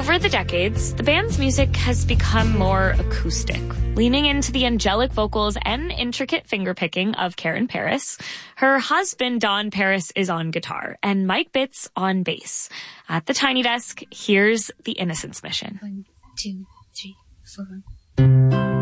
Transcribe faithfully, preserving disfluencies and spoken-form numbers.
Over the decades, the band's music has become more acoustic, leaning into the angelic vocals and intricate fingerpicking of Karen Paris. Her husband, Don Paris, is on guitar, and Mike Bitts on bass. At the Tiny Desk, here's The Innocence Mission. One, two, three, four.